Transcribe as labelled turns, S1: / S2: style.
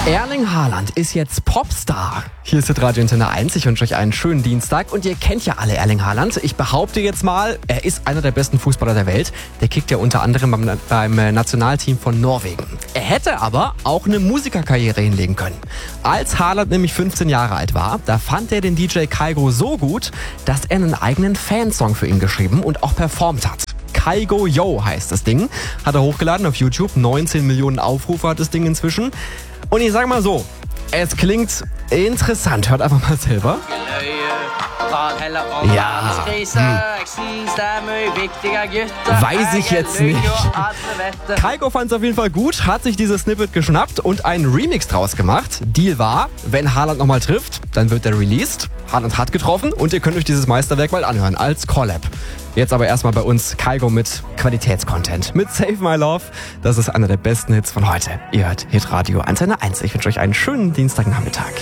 S1: Erling Haaland ist jetzt Popstar. Hier ist Radio Antenne 1. Ich wünsche euch einen schönen Dienstag. Und ihr kennt ja alle Erling Haaland. Ich behaupte jetzt mal, er ist einer der besten Fußballer der Welt. Der kickt ja unter anderem beim Nationalteam von Norwegen. Er hätte aber auch eine Musikerkarriere hinlegen können. Als Haaland nämlich 15 Jahre alt war, da fand er den DJ Kygo so gut, dass er einen eigenen Fansong für ihn geschrieben und auch performt hat. Kygo Yo heißt das Ding. Hat er hochgeladen auf YouTube. 19 Millionen Aufrufe hat das Ding inzwischen. Und ich sag mal so, es klingt interessant. Hört einfach mal selber. Ja, weiß ich jetzt nicht. Kygo fand es auf jeden Fall gut, hat sich dieses Snippet geschnappt und einen Remix draus gemacht. Deal war, wenn Haaland nochmal trifft, dann wird der released. Haaland hat getroffen und ihr könnt euch dieses Meisterwerk mal anhören als Collab. Jetzt aber erstmal bei uns Kygo mit Qualitätscontent. Mit Save My Love. Das ist einer der besten Hits von heute. Ihr hört Hitradio Antenne 1. Ich wünsche euch einen schönen Dienstagnachmittag.